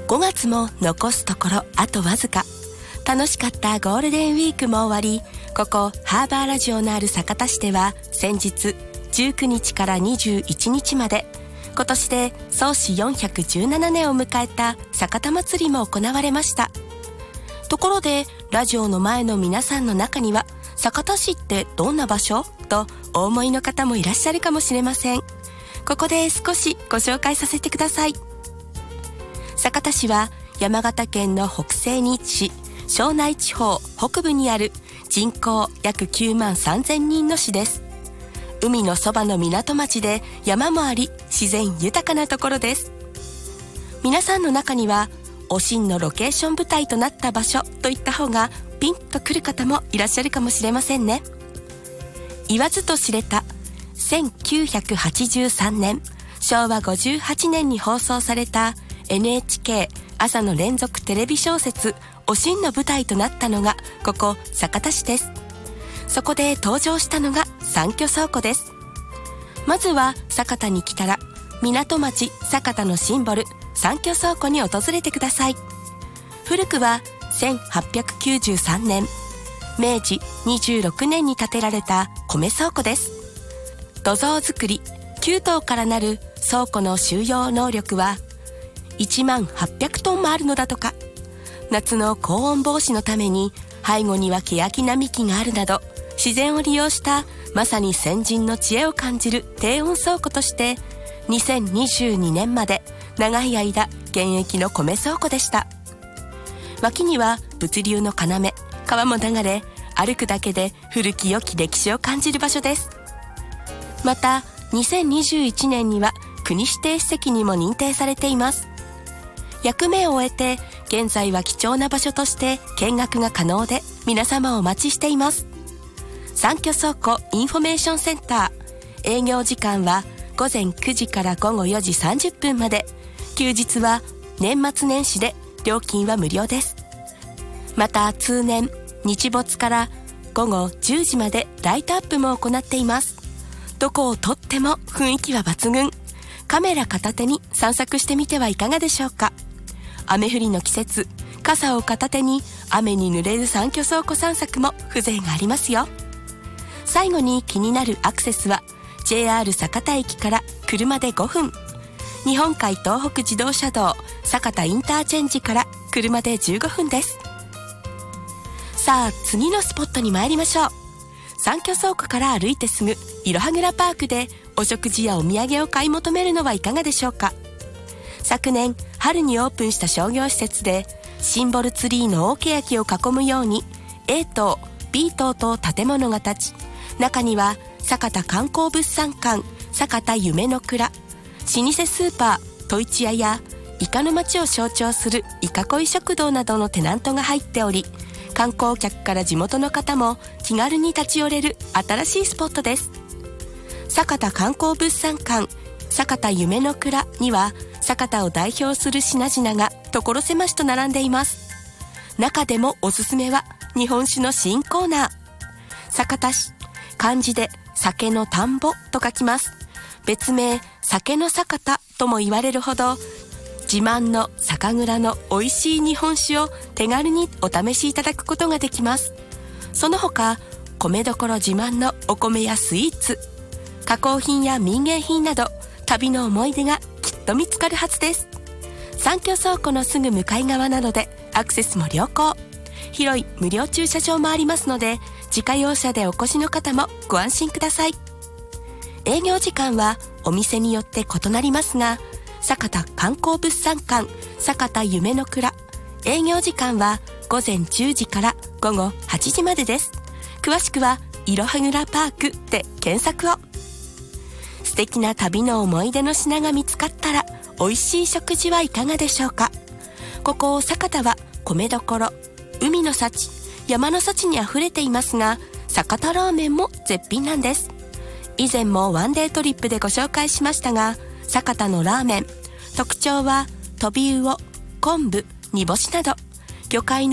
5月も残すところあとわずか。楽しかったゴールデンウィークも終わり、ここハーバーラジオのある酒田市では先日19日から21日まで、今年で創始417年を迎えた酒田祭りも行われました。ところでラジオの前の皆さんの中には、酒田市ってどんな場所とお思いの方もいらっしゃるかもしれません。ここで少しご紹介させてください。酒田市は山形県の北西に位置し、庄内地方北部にある人口約9万3000人の市です。海のそばの港町で山もあり、自然豊かなところです。皆さんの中にはおしんのロケーション舞台となった場所といった方がピンとくる方もいらっしゃるかもしれませんね。言わずと知れた1983年昭和58年に放送された NHK 朝の連続テレビ小説おしんの舞台となったのがここ酒田市です。そこで登場したのが三居倉庫です。まずは酒田に来たら港町酒田のシンボル三居倉庫に訪れてください。古くは1893年明治26年に建てられた米倉庫です。土蔵造り9棟からなる倉庫の収容能力は1万800トンもあるのだとか。夏の高温防止のために背後には欅並木があるなど、自然を利用したまさに先人の知恵を感じる低温倉庫として2022年まで長い間現役の米倉庫でした。脇には物流の要、川も流れ、歩くだけで古き良き歴史を感じる場所です。また2021年には国指定史跡にも認定されています。役目を終えて現在は貴重な場所として見学が可能で、皆様をお待ちしています。三居倉庫インフォメーションセンター、営業時間は午前9時から午後4時30分まで、休日は年末年始で料金は無料です。また通年日没から午後10時までライトアップも行っています。どこを撮っても雰囲気は抜群。カメラ片手に散策してみてはいかがでしょうか。雨降りの季節、傘を片手に雨に濡れる三居倉庫散策も風情がありますよ。最後に気になるアクセスは JR 酒田駅から車で5分、日本海東北自動車道酒田インターチェンジから車で15分です。さあ次のスポットに参りましょう。三居倉庫から歩いてすぐいろはぐらパークでお食事やお土産を買い求めるのはいかがでしょうか。昨年春にオープンした商業施設でシンボルツリーの大けやきを囲むように A 棟 B 棟と建物が建ち、中には酒田観光物産館、酒田夢の蔵、老舗スーパートイチ屋やイカの町を象徴するイカ恋食堂などのテナントが入っており、観光客から地元の方も気軽に立ち寄れる新しいスポットです。酒田観光物産館、酒田夢の蔵には酒田を代表する品々が所狭しと並んでいます。中でもおすすめは日本酒の新コーナー。酒田市、漢字で酒の田んぼと書きます。別名酒の酒田とも言われるほど、自慢の酒蔵の美味しい日本酒を手軽にお試しいただくことができます。その他米どころ自慢のお米やスイーツ、加工品や民芸品など旅の思い出がきっと見つかるはずです。三居倉庫のすぐ向かい側なのでアクセスも良好、広い無料駐車場もありますので、自家用車でお越しの方もご安心ください。営業時間はお店によって異なりますが、酒田観光物産館、酒田夢の蔵、営業時間は午前10時から午後8時までです。詳しくはいろはぐらパークで検索を。素敵な旅の思い出の品が見つかったら美味しい食事はいかがでしょうか。ここ酒田は米どころ、海の幸、山の幸にあふれていますが、酒田ラーメンも絶品なんです。以前もワンデートリップでご紹介しましたが、酒田のラーメン特徴はトビウオ、昆布、煮干しなど魚介の